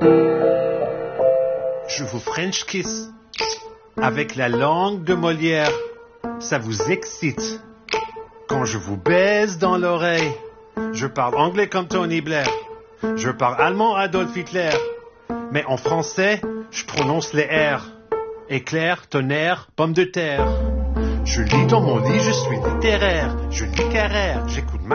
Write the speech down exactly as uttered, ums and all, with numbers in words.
Je vous French kiss avec la langue de Molière. Ça vous excite. Quand je vous baise dans l'oreille, je parle anglais comme Tony Blair. Je parle allemand Adolf Hitler. Mais en français, je prononce les R. Éclair, tonnerre, pomme de terre. Je lis dans mon lit, je suis littéraire. Je lis Carrère, j'écoute ma